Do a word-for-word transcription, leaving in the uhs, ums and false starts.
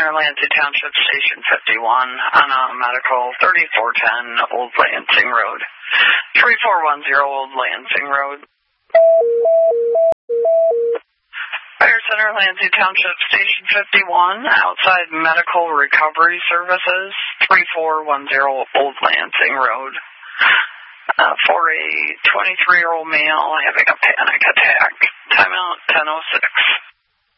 Center, Lansing Township, Station fifty-one, on a medical, thirty-four ten Old Lansing Road. three four one zero Old Lansing Road. Fire Center, Lansing Township, Station fifty-one, outside medical recovery services, three four one zero Old Lansing Road. Uh, for a twenty-three-year-old male having a panic attack. Timeout ten oh six.